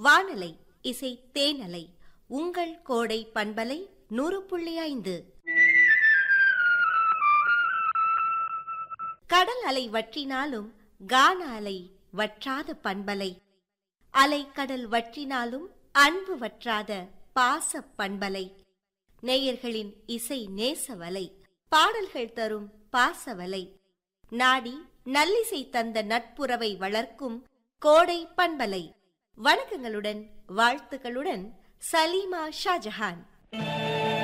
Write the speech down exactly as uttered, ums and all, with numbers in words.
வானலை இசை தேனலை உங்கள் கோடை பண்பலை நூறு புள்ளி ஐந்து. கடல் அலை வற்றினாலும் கான அலை வற்றாத பண்பலை, அலை கடல் வற்றினாலும் அன்பு வற்றாத பாச பண்பலை, நேயர்களின் இசை நேசவலை, பாடல்கள் தரும் பாசவலை, நாடி நல்லிசை தந்த நட்புறவை வளர்க்கும் கோடை பண்பலை. வணக்கங்களுடன் வாழ்த்துக்களுடன் சலீமா ஷாஜஹான்.